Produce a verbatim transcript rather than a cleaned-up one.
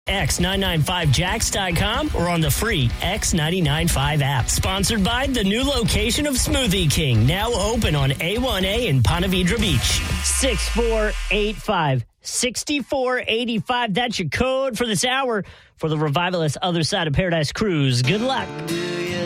X nine nine five jacks dot com or on the free X nine nine five app. Sponsored by the new location of Smoothie King, now open on A one A in Ponte Vedra Beach. six four eight five, six four eight five. That's your code for this hour for the Revivalist Other Side of Paradise cruise. Good luck.